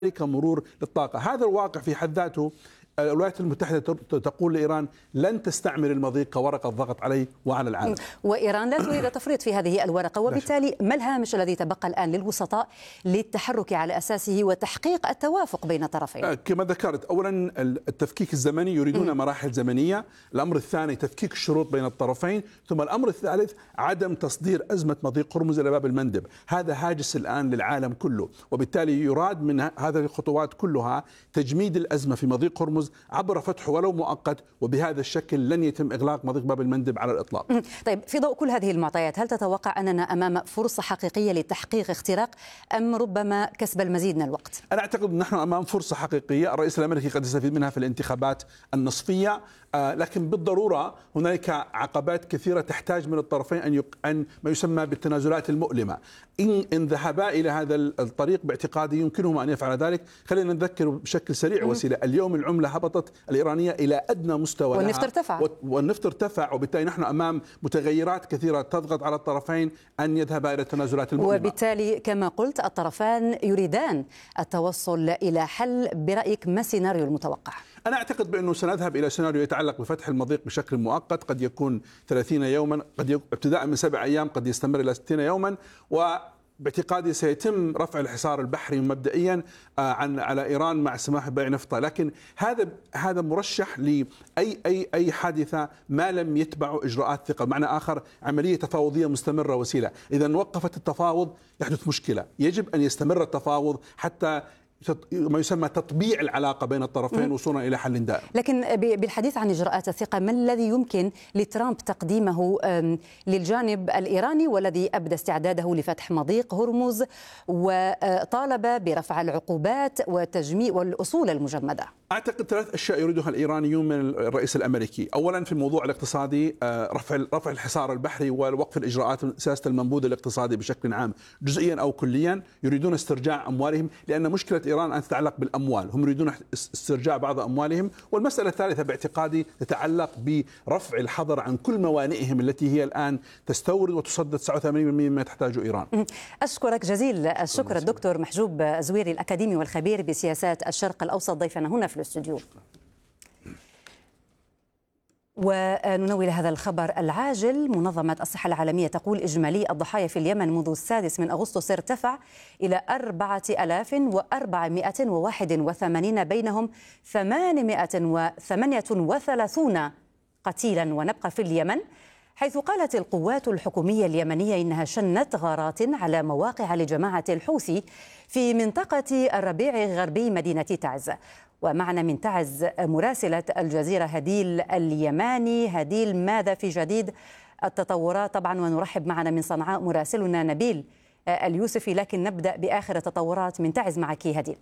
مرور للطاقة. هذا الواقع في حد ذاته الولايات المتحدة تقول لإيران لن تستعمل المضيق كورقة ضغط عليه وعلى العالم، وإيران لا تريد التفريط في هذه الورقة، وبالتالي ما الهامش الذي تبقى الآن للوسطاء للتحرك على أساسه وتحقيق التوافق بين الطرفين؟ كما ذكرت، أولا التفكيك الزمني، يريدون مراحل زمنية. الأمر الثاني تفكيك الشروط بين الطرفين، ثم الأمر الثالث عدم تصدير أزمة مضيق هرمز إلى باب المندب. هذا هاجس الآن للعالم كله، وبالتالي يراد من هذه الخطوات كلها تجميد الأزمة في مضيق هرمز عبر فتحه ولو مؤقت، وبهذا الشكل لن يتم إغلاق مضيق باب المندب على الإطلاق. طيب، في ضوء كل هذه المعطيات، هل تتوقع أننا أمام فرصة حقيقية لتحقيق اختراق أم ربما كسب المزيد من الوقت؟ أنا أعتقد أن نحن أمام فرصة حقيقية، الرئيس الأمريكي قد يستفيد منها في الانتخابات النصفية، لكن بالضرورة هنالك عقبات كثيرة تحتاج من الطرفين أن ما يسمى بالتنازلات المؤلمة. إن ذهبا إلى هذا الطريق باعتقادي يمكنهما أن يفعل ذلك. خلينا نذكر بشكل سريع وسيلة. اليوم العملة هبطت الإيرانية إلى أدنى مستوى، والنفط ارتفع، وبالتالي نحن أمام متغيرات كثيرة تضغط على الطرفين أن يذهبا إلى التنازلات المؤلمة. وبالتالي كما قلت الطرفان يريدان التوصل إلى حل. برأيك ما السيناريو المتوقع؟ أنا أعتقد بأنه سنذهب إلى سيناريو يتعلق بفتح المضيق بشكل مؤقت، قد يكون 30 يوما، ابتداء من 7 أيام، قد يستمر إلى 60 يوما، باعتقادي سيتم رفع الحصار البحري مبدئيا على إيران مع السماح ببيع نفطها. لكن هذا مرشح لأي حادثة ما لم يتبعوا إجراءات ثقة، معنى آخر عملية تفاوضية مستمرة وسيلة. إذا وقفت التفاوض يحدث مشكلة. يجب أن يستمر التفاوض حتى ما يسمى تطبيع العلاقة بين الطرفين وصولا إلى حل دائم. لكن بالحديث عن إجراءات الثقة، ما الذي يمكن لترامب تقديمه للجانب الإيراني والذي أبدى استعداده لفتح مضيق هرمز وطالب برفع العقوبات وتجميع والأصول المجمدة؟ أعتقد 3 أشياء يريدها الإيرانيون من الرئيس الأمريكي. أولا في الموضوع الاقتصادي، رفع الحصار البحري ووقف الإجراءات سياسة المنبوذ الاقتصادي بشكل عام جزئيا أو كليا. يريدون استرجاع أموالهم، لأن مشكلة إيران أن تتعلق بالأموال، هم يريدون استرجاع بعض أموالهم. والمسألة الثالثة باعتقادي تتعلق برفع الحظر عن كل موانئهم التي هي الآن تستورد وتصدر 89% مما تحتاجه إيران. أشكرك جزيل الشكر الدكتور محجوب زويري، الأكاديمي والخبير بسياسات الشرق الأوسط، ضيفنا هنا في الاستوديو. وننوه هذا الخبر العاجل. منظمة الصحة العالمية تقول إجمالي الضحايا في اليمن منذ 6 أغسطس ارتفع إلى 4481، بينهم 838 قتيلا. ونبقى في اليمن، حيث قالت القوات الحكومية اليمنية إنها شنت غارات على مواقع لجماعة الحوثي في منطقة الربيع غربي مدينة تعز. ومعنا من تعز مراسلة الجزيرة هديل اليماني. هديل، ماذا في جديد التطورات؟ طبعا ونرحب معنا من صنعاء مراسلنا نبيل اليوسفي، لكن نبدأ بآخر التطورات من تعز معك هديل.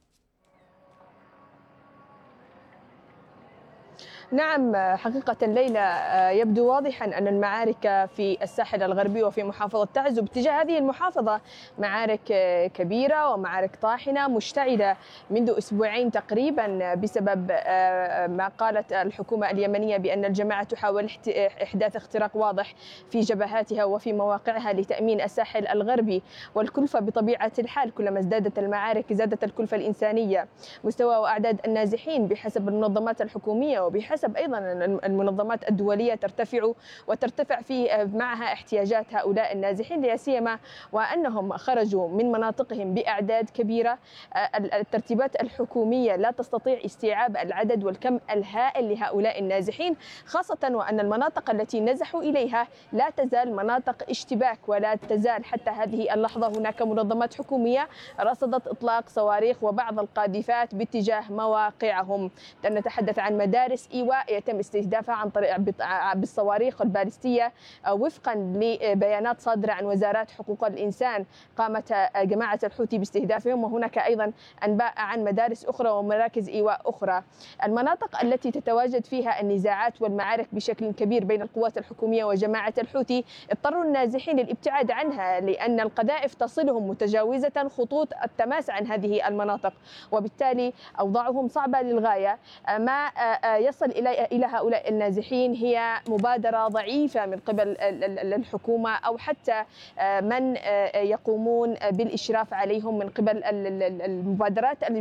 نعم، حقيقة ليلى يبدو واضحا أن المعارك في الساحل الغربي وفي محافظة تعز وباتجاه هذه المحافظة معارك كبيرة ومعارك طاحنة مشتعلة منذ 2 أسبوع تقريبا، بسبب ما قالت الحكومة اليمنية بأن الجماعة تحاول إحداث اختراق واضح في جبهاتها وفي مواقعها لتأمين الساحل الغربي. والكلفة بطبيعة الحال كلما ازدادت المعارك زادت الكلفة الإنسانية. مستوى وأعداد النازحين بحسب المنظمات الحكومية وبحسب أيضا المنظمات الدولية ترتفع في معها احتياجات هؤلاء النازحين، لا سيما وأنهم خرجوا من مناطقهم بأعداد كبيرة. الترتيبات الحكومية لا تستطيع استيعاب العدد والكم الهائل لهؤلاء النازحين، خاصة وأن المناطق التي نزحوا إليها لا تزال مناطق اشتباك، ولا تزال حتى هذه اللحظة هناك منظمات حكومية رصدت إطلاق صواريخ وبعض القاذفات باتجاه مواقعهم. نتحدث عن مدارس إيواء يتم استهدافها عن طريق بالصواريخ البالستية وفقا لبيانات صادرة عن وزارات حقوق الإنسان. قامت جماعة الحوثي باستهدافهم، وهناك أيضا أنباء عن مدارس أخرى ومراكز إيواء أخرى. المناطق التي تتواجد فيها النزاعات والمعارك بشكل كبير بين القوات الحكومية وجماعة الحوثي اضطروا النازحين للابتعاد عنها، لأن القذائف تصلهم متجاوزة خطوط التماس عن هذه المناطق، وبالتالي أوضاعهم صعبة للغاية. ما يصل إلى هؤلاء النازحين هي مبادرة ضعيفة من قبل الحكومة أو حتى من يقومون بالإشراف عليهم من قبل المبادرات